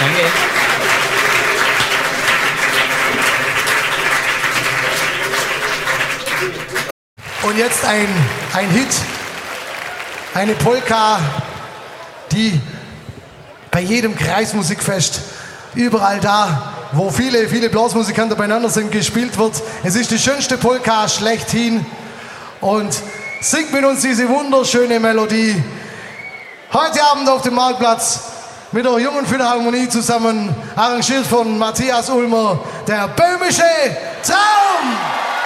Danke. Und jetzt ein Hit, eine Polka, die bei jedem Kreismusikfest, überall da, wo viele Blasmusikanten beieinander sind, gespielt wird. Es ist die schönste Polka schlechthin und singt mit uns diese wunderschöne Melodie. Heute Abend auf dem Marktplatz mit der Jungen Philharmonie zusammen, arrangiert von Matthias Ulmer, der böhmische Traum!